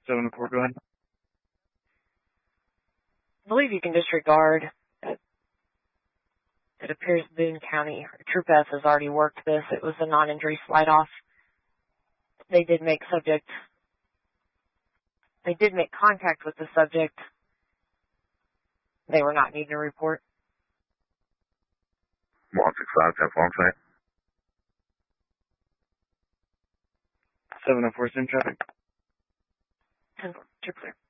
704, go ahead. I believe you can disregard. It appears Boone County Troop S has already worked this. It was a non-injury slide-off. They did make contact with the subject. They were not needing a report. 165, 10 long side. 704, same traffic. 10-4, you're clear.